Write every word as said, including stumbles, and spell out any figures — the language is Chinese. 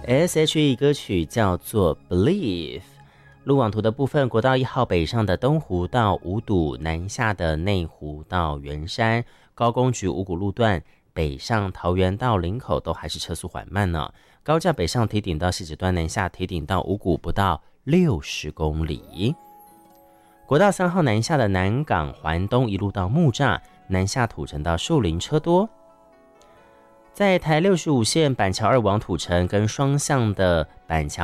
S H E 歌曲叫做 Believe。 路网图的部分，国道一号北上的东湖到五堵，南下的内湖到圆山，高工局五股路段北上桃园到林口都还是车速缓慢呢。高架北上堤顶到汐止端，南下堤顶到五股不到六十公里。国道三号南下的南港环东一路到木栅，南下土城到树林车多。在台六十五线板桥二往土城跟双向的板桥